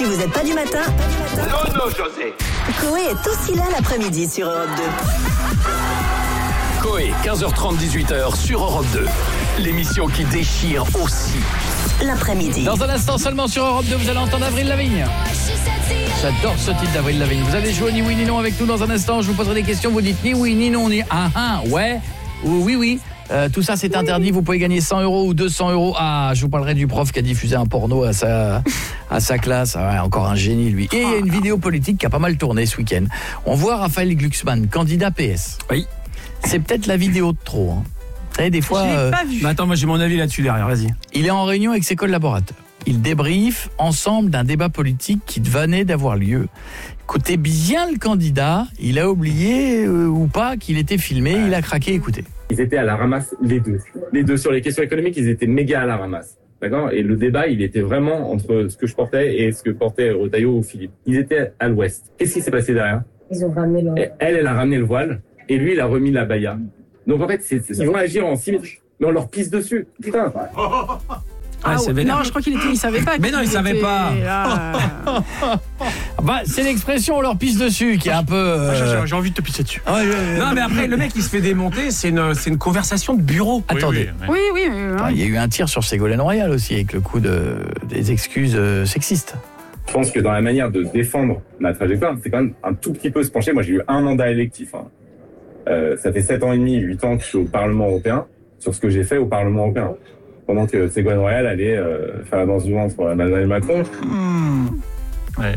Si vous n'êtes pas du matin, Non, José. Coé est aussi là l'après-midi sur Europe 2. Coé, 15h30, 18h sur Europe 2. L'émission qui déchire aussi. L'après-midi. Dans un instant seulement sur Europe 2, vous allez entendre Avril Lavigne. J'adore ce titre d'Avril Lavigne. Vous allez jouer ni oui ni non avec nous dans un instant. Je vous poserai des questions, vous dites ni oui ni non, ni ouais ou oui. Tout ça c'est interdit, vous pouvez gagner 100 € ou 200 €. Ah, je vous parlerai du prof qui a diffusé un porno à sa classe. Ah ouais, encore un génie lui. Et il y a une vidéo politique qui a pas mal tourné ce week-end. On voit Raphaël Glucksmann, candidat PS. Oui. C'est peut-être la vidéo de trop. Vous savez, des fois... Je l'ai pas vu. Mais attends, moi j'ai mon avis là-dessus derrière, vas-y. Il est en réunion avec ses collaborateurs. Ils débriefent ensemble d'un débat politique qui venait d'avoir lieu. Écoutez bien le candidat, il a oublié ou pas qu'il était filmé, il a craqué, écoutez. Ils étaient à la ramasse, les deux. Les deux sur les questions économiques, ils étaient méga à la ramasse. D'accord ? Et le débat, il était vraiment entre ce que je portais et ce que portait Retailleau ou Philippe. Ils étaient à l'ouest. Qu'est-ce qui s'est passé derrière ? Ils ont ramené le... Elle a ramené le voile et lui, il a remis la baya. Donc en fait, ils vont agir en symétrie. Mais on leur pisse dessus. Putain. Non, je crois il savait pas. Mais non, il savait pas. Bah, c'est l'expression on leur pisse dessus qui est un peu... J'ai envie de te pisser dessus. Non, mais après, le mec, il se fait démonter, c'est une conversation de bureau. Attendez. Oui. Il y a eu un tir sur Ségolène Royal aussi avec le coup des excuses sexistes. Je pense que dans la manière de défendre ma trajectoire, c'est quand même un tout petit peu se pencher. Moi, j'ai eu un mandat électif. Ça fait 7 ans et demi, 8 ans que je suis au Parlement européen, sur ce que j'ai fait au Parlement européen. Pendant que Ségolène Royal allait faire la danse du ventre pour Emmanuel Macron. Ouais.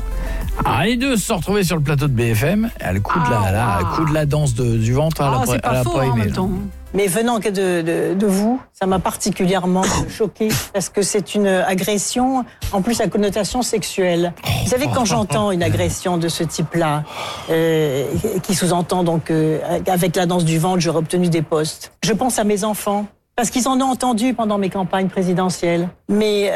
Ah, les deux se sont retrouvés sur le plateau de BFM. Le coup de la danse du ventre, c'est pas faux en même temps. Mais venant que de vous, ça m'a particulièrement choquée parce que c'est une agression, en plus à connotation sexuelle. Vous savez, quand j'entends une agression de ce type-là, qui sous-entend donc avec la danse du ventre, j'aurais obtenu des postes, je pense à mes enfants. Parce qu'ils en ont entendu pendant mes campagnes présidentielles. Mais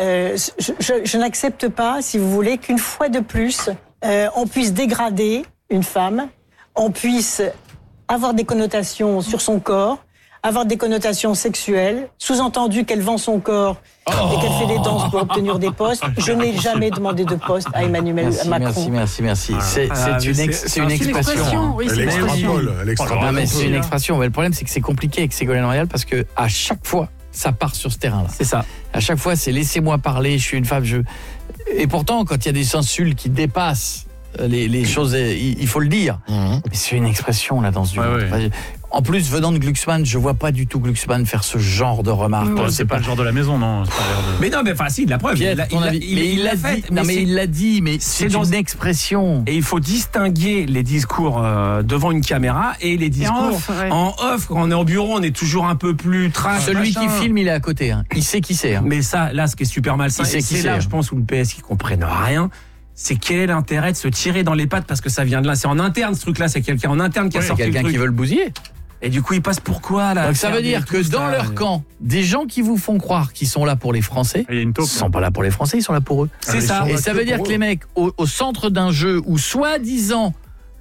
je n'accepte pas, si vous voulez, qu'une fois de plus, on puisse dégrader une femme, on puisse avoir des connotations sur son corps, avoir des connotations sexuelles, sous-entendu qu'elle vend son corps et qu'elle fait des danses pour obtenir des postes. Je n'ai jamais demandé de poste à Emmanuel Macron. Merci. C'est une expression. Oui, c'est une expression. C'est une expression. Mais le problème, c'est que c'est compliqué avec Ségolène Royal parce que à chaque fois, ça part sur ce terrain-là. C'est ça. À chaque fois, c'est laissez-moi parler, je suis une femme. Et pourtant, quand il y a des insultes qui dépassent les choses, il faut le dire. Mais c'est une expression, la danse du ventre. En plus, venant de Glucksmann, je vois pas du tout Glucksmann faire ce genre de remarques. C'est pas le genre de la maison, non. Mais non, mais si, la preuve. Il l'a dit. Non, mais il l'a dit, mais c'est une expression. Et il faut distinguer les discours devant une caméra et les discours en off. Quand on est au bureau, on est toujours un peu plus trash. Celui qui filme, il est à côté. Il sait qui c'est. Mais ça, là, ce qui est super malsain, c'est là, je pense, où le PS qui comprennent rien. C'est quel est l'intérêt de se tirer dans les pattes parce que ça vient de là. C'est en interne ce truc-là, c'est quelqu'un en interne qui a sorti le truc. Quelqu'un qui veut le bousiller. Et du coup, ils passent pourquoi là? Donc ça veut dire que dans leur camp, des gens qui vous font croire qu'ils sont là pour les Français, ils sont pas là pour les Français, ils sont là pour eux. C'est ça. Et ça veut dire que les mecs au centre d'un jeu où soi-disant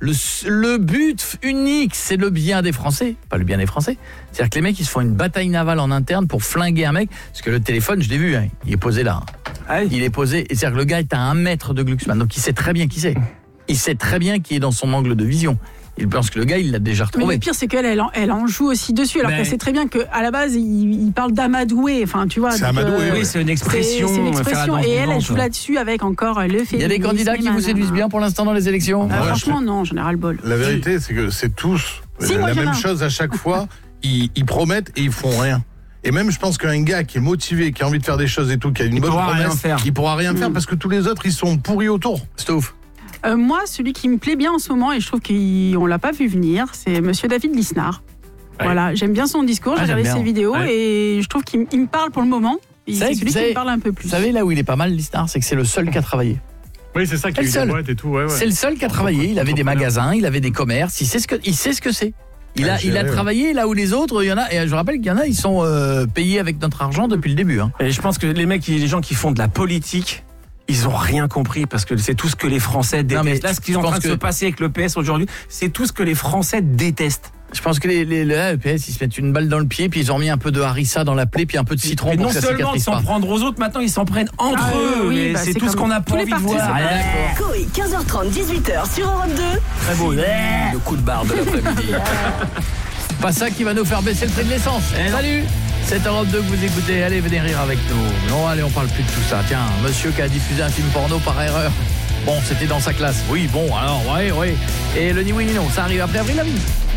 le but unique, c'est le bien des Français, pas le bien des Français. C'est-à-dire que les mecs, ils se font une bataille navale en interne pour flinguer un mec, parce que le téléphone, je l'ai vu, il est posé là. Il est posé, et c'est-à-dire que le gars est à 1 mètre de Glucksmann, donc il sait très bien qui c'est. Il sait très bien qui est dans son angle de vision. Il pense que le gars, il l'a déjà retrouvé. Mais le pire, c'est qu'elle en joue aussi dessus, alors qu'elle sait très bien qu'à la base, il parle d'amadouer. Enfin, tu vois. C'est amadouer. Oui, c'est une expression. C'est une expression. Et elle joue là-dessus avec encore le fait. Il y a des candidats qui vous séduisent bien pour l'instant dans les élections. Franchement, non, j'en ai ras le bol. La vérité, c'est que c'est tous la même chose à chaque fois. Ils promettent et ils font rien. Et même, je pense qu'un gars qui est motivé, qui a envie de faire des choses et tout, qui a une bonne promesse, il pourra rien faire parce que tous les autres, ils sont pourris autour. C'est ouf. Moi, celui qui me plaît bien en ce moment, et je trouve qu'on l'a pas vu venir, c'est Monsieur David Lisnard. Ouais. Voilà, j'aime bien son discours, j'ai regardé ses vidéos et je trouve qu'il me parle pour le moment. C'est celui qui me parle un peu plus. Vous savez, là où il est pas mal, Lisnard, c'est que c'est le seul qui a travaillé. Oui, c'est ça, qui a eu des boîtes et tout. C'est le seul qui a travaillé. Il avait des magasins, il avait des commerces, il sait ce que c'est. Il a travaillé là où les autres, il y en a, et je rappelle qu'il y en a, ils sont payés avec notre argent depuis le début. Et je pense que les gens qui font de la politique, ils ont rien compris parce que c'est tout ce que les Français détestent. Là, ce qui est en train de se passer avec le PS aujourd'hui, c'est tout ce que les Français détestent. Je pense que le PS, ils se mettent une balle dans le pied, puis ils ont mis un peu de harissa dans la plaie, puis un peu de citron. Et pour non que ça seulement ils s'en prennent aux autres, maintenant ils s'en prennent entre eux. Oui, c'est tout ce qu'on a pas envie de voir. Coé, 15h30, 18h sur Europe 2. Très beau. Le coup de barre de l'après-midi. Pas ça qui va nous faire baisser le prix de l'essence. Salut, c'est Europe 2 que vous écoutez. Allez, venez rire avec nous. Non, allez, on parle plus de tout ça. Tiens, monsieur qui a diffusé un film porno par erreur. Bon, c'était dans sa classe. Oui, bon, alors, ouais. Et le ni oui ni non, ça arrive après Avril Lavigne.